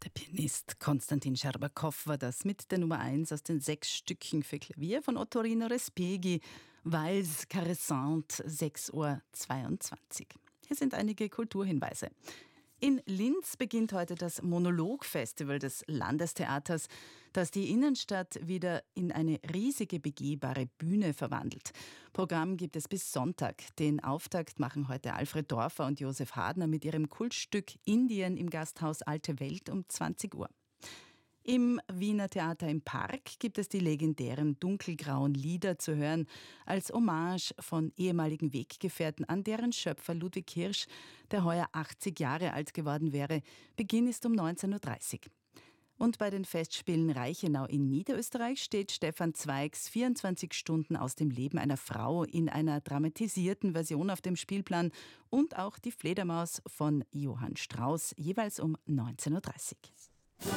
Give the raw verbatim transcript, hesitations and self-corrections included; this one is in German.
Der Pianist Konstantin Scherbakow war das mit der Nummer eins aus den sechs Stücken für Klavier von Ottorino Respighi, Valse Caressante, sechs Uhr zweiundzwanzig. Hier sind einige Kulturhinweise. In Linz beginnt heute das Monolog-Festival des Landestheaters, das die Innenstadt wieder in eine riesige begehbare Bühne verwandelt. Programm gibt es bis Sonntag. Den Auftakt machen heute Alfred Dorfer und Josef Hadner mit ihrem Kultstück Indien im Gasthaus Alte Welt um zwanzig Uhr. Im Wiener Theater im Park gibt es die legendären dunkelgrauen Lieder zu hören, als Hommage von ehemaligen Weggefährten an deren Schöpfer Ludwig Hirsch, der heuer achtzig Jahre alt geworden wäre. Beginn ist um neunzehn Uhr dreißig. Und bei den Festspielen Reichenau in Niederösterreich steht Stefan Zweigs vierundzwanzig Stunden aus dem Leben einer Frau in einer dramatisierten Version auf dem Spielplan und auch die Fledermaus von Johann Strauss jeweils um neunzehn Uhr dreißig.